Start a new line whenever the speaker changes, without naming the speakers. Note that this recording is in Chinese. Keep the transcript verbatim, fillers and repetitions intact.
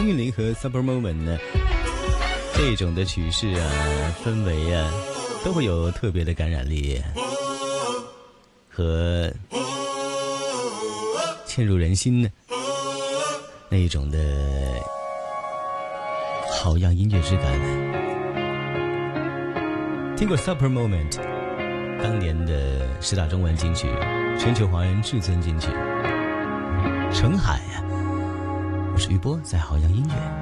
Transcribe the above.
黄韵玲和 Super Moment 呢，这种的曲式啊、氛围啊，都会有特别的感染力和嵌入人心呢那一种的好样音乐之感。听过 Super Moment 当年的十大中文金曲，全球华人至尊金曲，澄海啊，我是余波，在好样音乐。